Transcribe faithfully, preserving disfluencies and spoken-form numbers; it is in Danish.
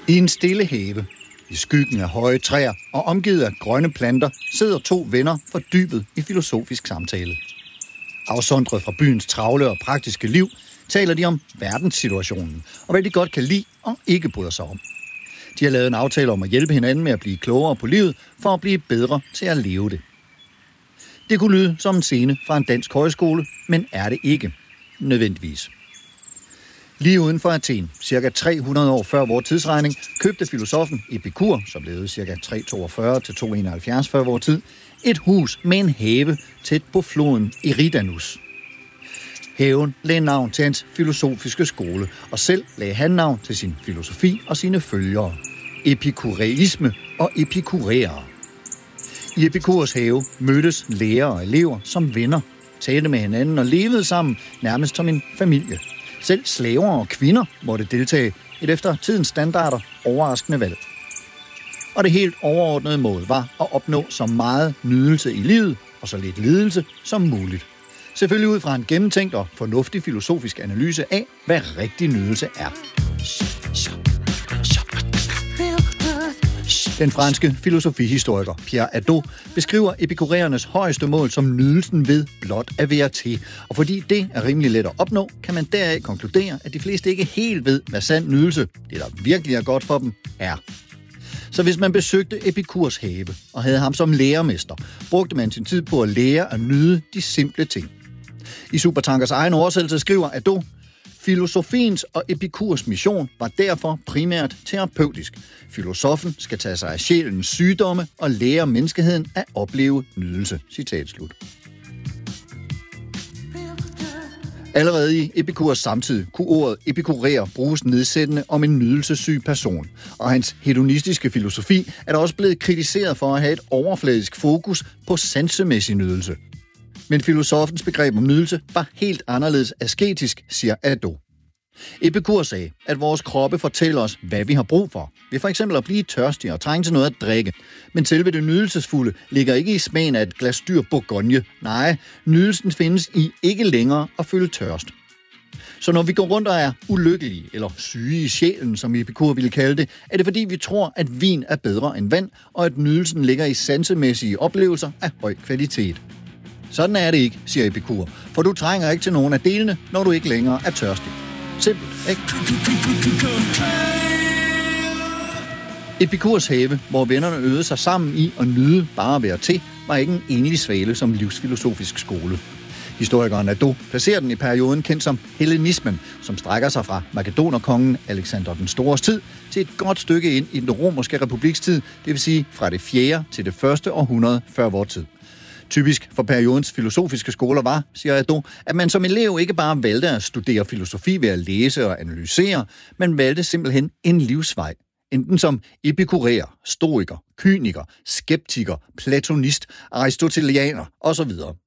I en stille have, i skyggen af høje træer og omgivet af grønne planter, sidder to venner fordybet i filosofisk samtale. Afsondret fra byens travle og praktiske liv, taler de om verdenssituationen, og hvad de godt kan lide og ikke bryder sig om. De har lavet en aftale om at hjælpe hinanden med at blive klogere på livet, for at blive bedre til at leve det. Det kunne lyde som en scene fra en dansk højskole, men er det ikke nødvendigvis. Lige uden for Athen, cirka tre hundrede år før vores tidsregning, købte filosofen Epikur, som levede cirka tre toogfyrre til to enoghalvfjerds før vores tid, et hus med en have tæt på floden Eridanus. Haven lagde navn til hans filosofiske skole, og selv lagde han navn til sin filosofi og sine følgere. Epikureisme og epikuræere. I Epikurs have mødtes lærere og elever som venner, talte med hinanden og levede sammen nærmest som en familie. Selv slaver og kvinder måtte deltage et efter tidens standarder overraskende valg. Og det helt overordnede mål var at opnå så meget nydelse i livet og så lidt lidelse som muligt. Selvfølgelig ud fra en gennemtænkt og fornuftig filosofisk analyse af, hvad rigtig nydelse er. Den franske filosofihistoriker Pierre Hadot beskriver epikuræernes højeste mål som nydelsen ved blot at være til. Og fordi det er rimelig let at opnå, kan man deraf konkludere, at de fleste ikke helt ved, hvad sand nydelse, det der virkelig er godt for dem, er. Så hvis man besøgte Epikurs have og havde ham som lærermester, brugte man sin tid på at lære at nyde de simple ting. I Supertankers egen oversættelse skriver Hadot: filosofiens og Epikurs mission var derfor primært terapeutisk. Filosofen skal tage sig af sjælens sygdomme og lære menneskeheden at opleve nydelse. Citat slut. Allerede i Epikurs samtid kunne ordet epikuræer bruges nedsættende om en nydelsessyg person, og hans hedonistiske filosofi er da også blevet kritiseret for at have et overfladisk fokus på sansemæssig nydelse. Men filosofens begreb om nydelse var helt anderledes asketisk, siger Hadot. Epikur sagde, at vores kroppe fortæller os, hvad vi har brug for. Ved for eksempel at blive tørstige og trænge til noget at drikke. Men selve det nydelsesfulde ligger ikke i smagen af et glas dyr bourgogne. Nej, nydelsen findes i ikke længere at føle tørst. Så når vi går rundt og er ulykkelige, eller syge i sjælen, som Epikur ville kalde det, er det fordi vi tror, at vin er bedre end vand, og at nydelsen ligger i sansemæssige oplevelser af høj kvalitet. Sådan er det ikke, siger Epikur, for du trænger ikke til nogen af delene, når du ikke længere er tørstig. Simpelt, ikke? Epikurs have, hvor vennerne øvede sig sammen i at nyde bare at være til, var ikke en enlig svale som livsfilosofisk skole. Historikeren Hadot placerer den i perioden kendt som hellenismen, som strækker sig fra makedonerkongen Alexander den Stores tid til et godt stykke ind i den romerske republiks tid, det vil sige fra det fjerde til det første århundrede før vor tid. Typisk for periodens filosofiske skoler var, siger Hadot, at man som elev ikke bare valgte at studere filosofi ved at læse og analysere, men valgte simpelthen en livsvej. Enten som epikuræer, stoiker, kyniker, skeptiker, platonist, aristotelianer osv.